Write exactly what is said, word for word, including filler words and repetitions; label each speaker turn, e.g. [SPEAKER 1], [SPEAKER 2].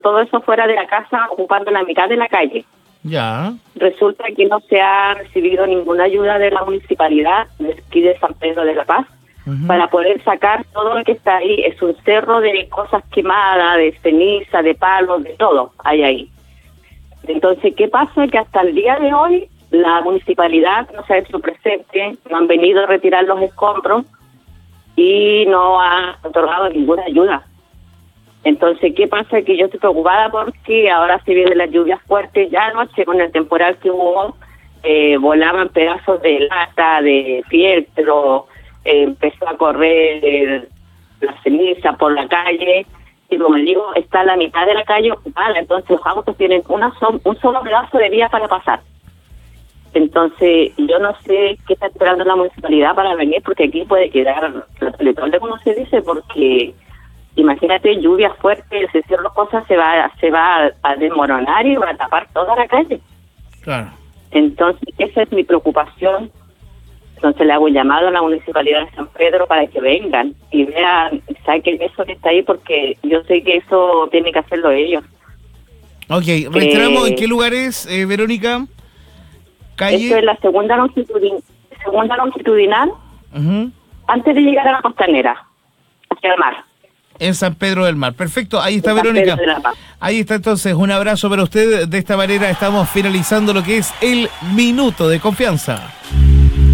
[SPEAKER 1] todo eso fuera de la casa, ocupando la mitad de la calle.
[SPEAKER 2] Ya.
[SPEAKER 1] Resulta que no se ha recibido ninguna ayuda de la municipalidad de aquí de San Pedro de la Paz uh-huh. para poder sacar todo lo que está ahí. Es un cerro de cosas quemadas, de ceniza, de palos, de todo hay ahí. Entonces, ¿qué pasa? Que hasta el día de hoy la municipalidad no se ha hecho presente, no han venido a retirar los escombros y no ha otorgado ninguna ayuda. Entonces, ¿qué pasa? Que yo estoy preocupada porque ahora se vienen las lluvias fuertes. Ya anoche, con el temporal que hubo, eh, volaban pedazos de lata, de fieltro, eh, empezó a correr eh, la ceniza por la calle. Y como digo, está la mitad de la calle ocupada. Entonces, los autos tienen una so- un solo pedazo de vía para pasar. Entonces, yo no sé qué está esperando la municipalidad para venir, porque aquí puede quedar la Teletón, como se dice, porque... Imagínate, lluvia fuerte, ese cierre de cosas se va, se va a desmoronar y va a tapar toda la calle.
[SPEAKER 2] Claro.
[SPEAKER 1] Entonces, esa es mi preocupación. Entonces, le hago un llamado a la Municipalidad de San Pedro para que vengan y vean, saquen eso que está ahí, porque yo sé que eso tiene que hacerlo ellos.
[SPEAKER 2] Ok, reiteramos, eh, ¿en qué lugar es, eh, Verónica? Calle...
[SPEAKER 1] Esto es la segunda, longitudin- segunda longitudinal,
[SPEAKER 2] uh-huh.
[SPEAKER 1] antes de llegar a la costanera, hacia el mar.
[SPEAKER 2] En San Pedro del Mar. Perfecto, ahí está Verónica. Ahí está entonces, un abrazo para usted. De esta manera estamos finalizando lo que es el Minuto de Confianza.